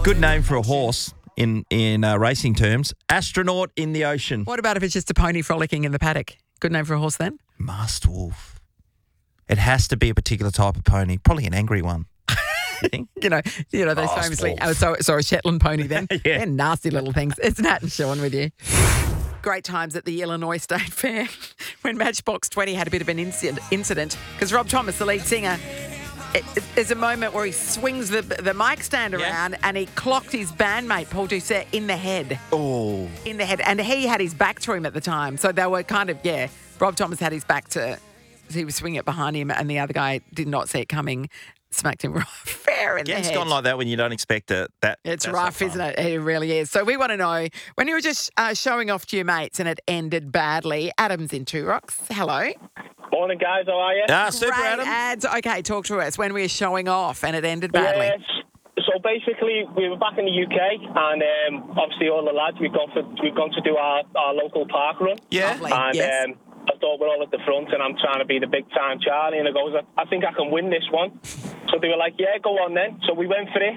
Good name for a horse in racing terms. Astronaut in the ocean. What about if it's just a pony frolicking in the paddock? Good name for a horse then? Masked wolf. It has to be a particular type of pony. Probably an angry one. You think? You know, those Masked famously. wolf. So a Shetland pony then. Yeah. They're nasty little things. It's Nat and Sean with you. Great times at the Illinois State Fair when Matchbox 20 had a bit of an incident because Rob Thomas, the lead singer, there's a moment where he swings the mic stand around and he clocked his bandmate, Paul Doucette, in the head. Oh. In the head. And he had his back to him at the time. So they were kind of, Rob Thomas had his back to, he was swinging it behind him and the other guy did not see it coming, smacked him right fair in the head. It's gone like that when you don't expect it. It's rough, isn't it? It really is. So we want to know, when you were just showing off to your mates and it ended badly, Adam's in Two Rocks. Hello. Morning, guys. How are you? Super, Great, Adam. Ads. Okay, talk to us. When we were showing off and it ended badly. Yes. So basically, we were back in the UK, and obviously all the lads we've gone to do our local park run. Yeah. Lovely. And Yes. I thought we're all at the front, and I'm trying to be the big time Charlie, and I goes, I think I can win this one. So they were like, yeah, go on then. So we went for it.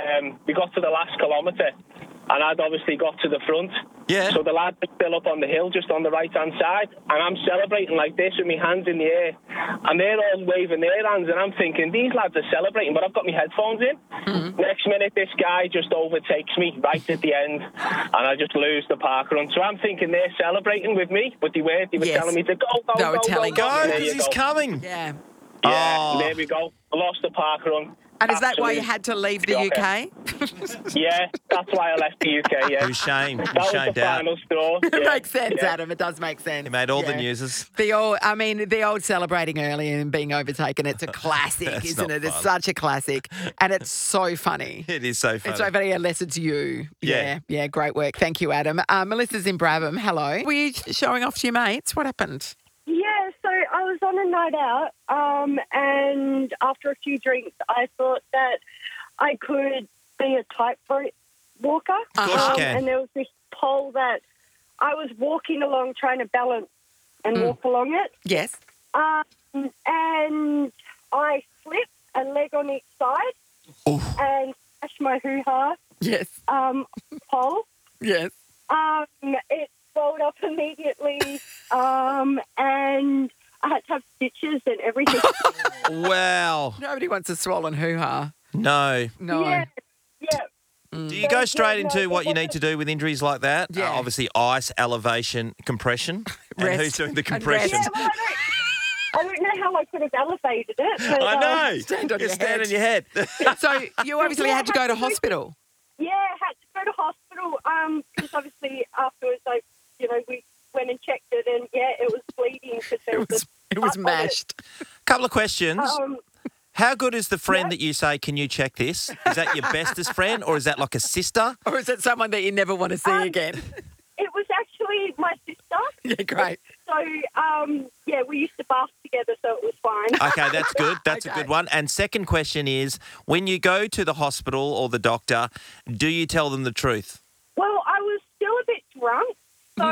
We got to the last kilometre, and I'd obviously got to the front. Yeah. So the lads are still up on the hill, just on the right-hand side, and I'm celebrating like this with my hands in the air, and they're all waving their hands, and I'm thinking, these lads are celebrating, but I've got my headphones in. Mm-hmm. Next minute, this guy just overtakes me right at the end, and I just lose the park run. So I'm thinking they're celebrating with me, but they were telling me to go, They were telling Go, There because you he's go. coming. Yeah. Yeah, Oh. there we go. I lost the park run. And is that why you Absolute had to leave the shocker. UK? Yeah, that's why I left the UK, yeah. Who's shame? That Who's was shamed the out? final straw. It Yeah, makes sense, yeah. Adam. It does make sense. He made all the Yeah. newses. The old celebrating early and being overtaken. It's a classic, That's isn't not it? It's fun. such a classic. And it's so funny. It is so funny. It's so funny unless it's you. Yeah. Yeah, great work. Thank you, Adam. Melissa's in Brabham. Hello. Were you showing off to your mates? What happened? Yeah, so I was on a night out, and after a few drinks, I thought that I could be a tightrope walker. Of course you can. And there was this pole that I was walking along, trying to balance and walk along it. Yes. And I slipped a leg on each side and smashed my hoo-ha Yes. pole. Yes. It swelled up immediately, and I had to have stitches and everything. Wow. Nobody wants a swollen hoo-ha. No. No. Yeah. Do you go straight Yeah, into no, what you it need to do with injuries like that? Yeah. Obviously, ice, elevation, compression. And Rest. who's doing the And compression? rest. Yeah, well, I don't know how I could have elevated it. But, I know. Stand on You your stand head. on your head. So you obviously had to go to hospital. Yeah, I had to go to hospital because obviously afterwards, we went and checked it, and it was bleeding because there was It was cut on mashed. Couple of questions. it. How good is the friend that you say, can you check this? Is that your bestest friend or is that like a sister? Or is it someone that you never want to see again? It was actually my sister. Yeah, great. So, we used to bath together, so it was fine. Okay, that's good. That's a Okay. good one. And second question is, when you go to the hospital or the doctor, do you tell them the truth? Well, I was still a bit drunk, so,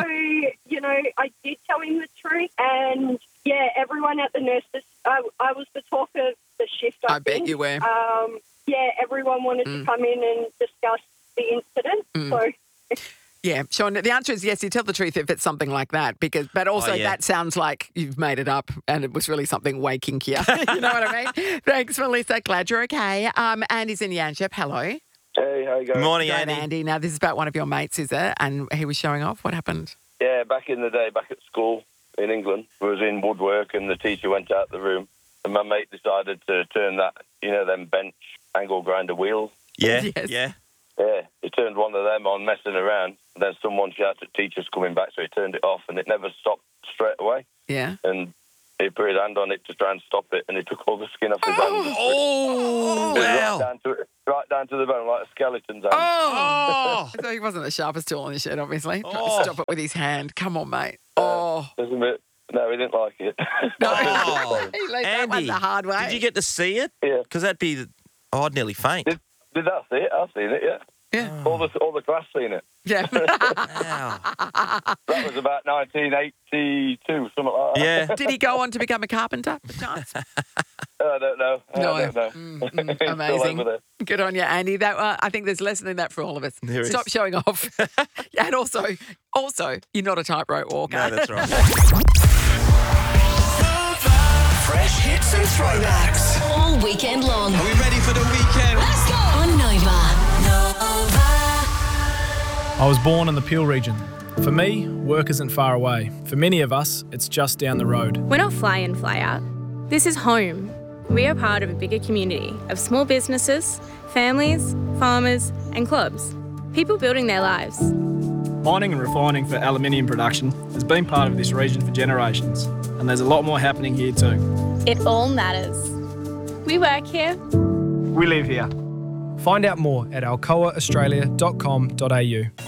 I did tell him the truth. And, everyone at the nurses, I was the talk of the shift, I bet think. you were. Everyone wanted to come in and discuss the incident. So, Yeah, Sean, the answer is yes, you tell the truth if it's something like that. But also yeah. that sounds like you've made it up and it was really something way kinkier. You know what I mean? Thanks, Melissa. Glad you're okay. Andy's in Yanchep. Hello. Hey, how you going? Good morning, Great, Andy. Andy. Now, this is about one of your mates, is it? And he was showing off. What happened? Yeah, back in the day, back at school in England, we was in woodwork and the teacher went out the room and my mate decided to turn that, them bench angle grinder wheels. Yeah, Yes. yeah. Yeah, he turned one of them on messing around. And then someone shouted, teacher's coming back, so he turned it off and it never stopped straight away. Yeah. And he put his hand on it to try and stop it and he took all the skin off his hand. Oh, Right wow. down to the bone, like a skeleton's hand. Oh, So he wasn't the sharpest tool in the shed, obviously. Trying to Oh. stop it with his hand. Come on, mate. Oh. Isn't it? No, he didn't like it. No. Oh. He learned that one Andy, the hard way. did you get to see it? Yeah. Because that'd be, I'd nearly faint. Did I see it? I've seen it, yeah. Yeah. All the class seen it. Yeah. Wow. That was about 1982, something like that. Yeah. Did he go on to become a carpenter, perchance? I don't know. No. I don't know. It's all Amazing. over there. Good on you, Andy. That I think there's a lesson in that for all of us. There is. Stop showing off. And also, you're not a tightrope walker. No, that's right. Fresh hits and throwbacks. All weekend long. Are we ready for the weekend? Let's go! On Nova. I was born in the Peel region. For me, work isn't far away. For many of us, it's just down the road. We're not fly in, fly out. This is home. We are part of a bigger community of small businesses, families, farmers and clubs. People building their lives. Mining and refining for aluminium production has been part of this region for generations, and there's a lot more happening here too. It all matters. We work here. We live here. Find out more at alcoaaustralia.com.au.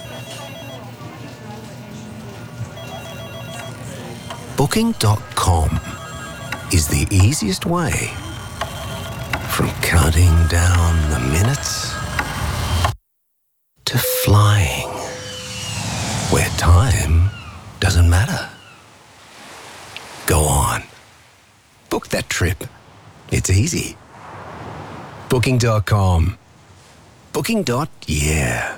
Booking.com is the easiest way from counting down the minutes to flying where time doesn't matter. Go on. Book that trip. It's easy. Booking.com. Booking.yeah.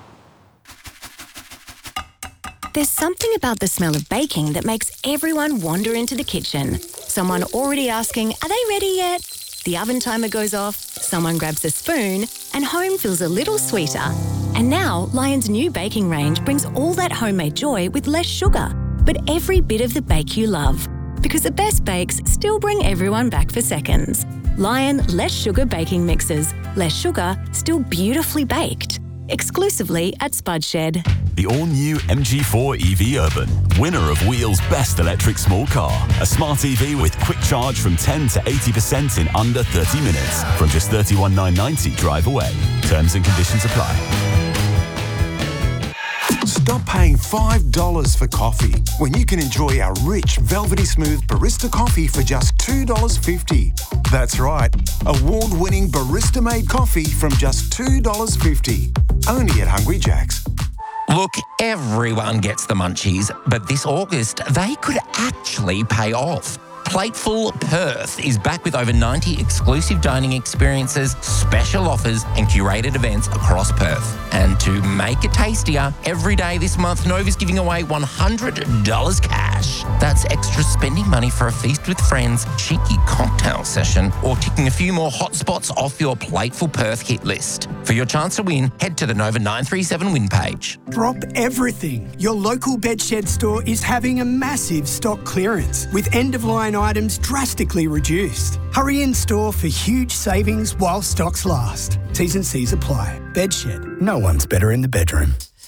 There's something about the smell of baking that makes everyone wander into the kitchen. Someone already asking, are they ready yet? The oven timer goes off, someone grabs a spoon, and home feels a little sweeter. And now, Lion's new baking range brings all that homemade joy with less sugar, but every bit of the bake you love. Because the best bakes still bring everyone back for seconds. Lion Less Sugar Baking Mixes. Less sugar, still beautifully baked. Exclusively at Spud Shed. The all-new MG4 EV Urban, winner of Wheel's Best Electric Small Car. A smart EV with quick charge from 10 to 80% in under 30 minutes. From just $31,990 drive away. Terms and conditions apply. Stop paying $5 for coffee when you can enjoy our rich, velvety smooth barista coffee for just $2.50. That's right, award-winning barista-made coffee from just $2.50. Only at Hungry Jack's. Look, everyone gets the munchies, but this August, they could actually pay off. Plateful Perth is back with over 90 exclusive dining experiences, special offers and curated events across Perth. And to make it tastier, every day this month, Nova's giving away $100 cash. That's extra spending money for a feast with friends, cheeky cocktail session, or ticking a few more hot spots off your Plateful Perth hit list. For your chance to win, head to the Nova 937 win page. Drop everything. Your local Bedshed store is having a massive stock clearance with end-of-line items drastically reduced. Hurry in store for huge savings while stocks last. T's and C's apply. Bedshed. No one's better in the bedroom.